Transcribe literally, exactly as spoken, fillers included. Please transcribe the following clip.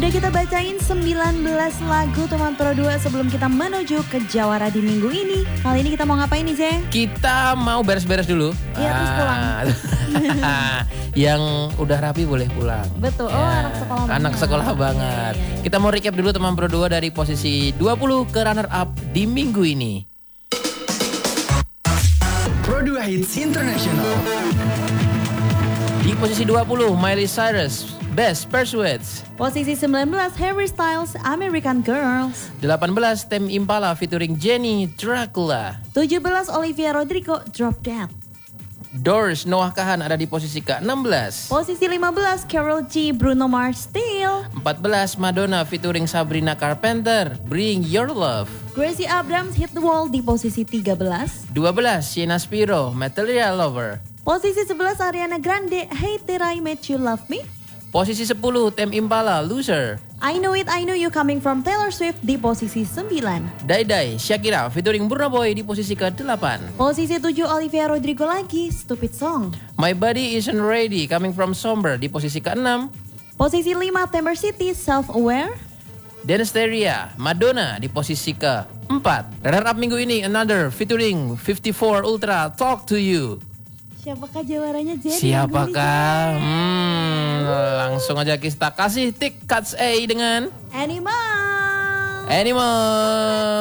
Udah kita bacain sembilan belas lagu teman Pro dua sebelum kita menuju ke Jawara di minggu ini. Kali ini kita mau ngapain nih, Jeng? Kita mau beres-beres dulu. Iya, terus pulang. Yang udah rapi boleh pulang. Betul, oh Ya, anak sekolah banget. Anak sekolah banget. Iya, iya, iya. Kita mau recap dulu teman Pro dua dari posisi dua puluh ke runner up di minggu ini. Pro dua Hits International. Di posisi dua puluh, Miley Cyrus, Best Pursuits. Posisi sembilan belas, Harry Styles, American Girls. delapan belas, Tame Impala featuring Jenny, Dracula. tujuh belas, Olivia Rodrigo, Drop Dead. Doors, Noah Kahan ada di posisi ke enam belas. Posisi lima belas, Karol G, Bruno Mars, Steel. empat belas, Madonna featuring Sabrina Carpenter, Bring Your Love. Gracie Abrams, Hit the Wall di posisi tiga belas. dua belas, Sienna Spiro, Material Lover. Posisi sebelas, Ariana Grande, Hey Did I Make You Love Me. Posisi sepuluh, Tame Impala, Loser. I Know It, I Know You Coming From Taylor Swift di posisi sembilan. Dai Dai, Shakira featuring Burna Boy di posisi ke delapan. Posisi tujuh, Olivia Rodrigo lagi, Stupid Song. My Body Isn't Ready coming from Somber di posisi ke enam. Posisi lima, Timber City, Self Aware. Dance-Teria, Madonna di posisi ke empat. Runner up minggu ini, Another featuring fifty-four Ultra, Talk to You. Siapakah jawaranya jadi? Siapakah? Hmm, langsung aja kita kasih tik cuts A dengan Animal. Animal.